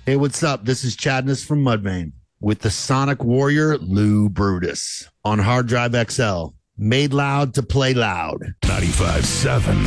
Hey, what's up? This is Chadness from Mudvayne with the Sonic Warrior Lou Brutus on Hard Drive XL. Made loud to play loud. 95.7